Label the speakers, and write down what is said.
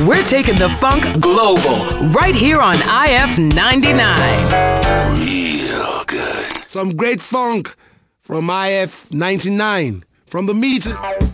Speaker 1: We're taking the funk global right here on IF 99.
Speaker 2: Real good.
Speaker 3: Some great funk from IF 99. From the meter.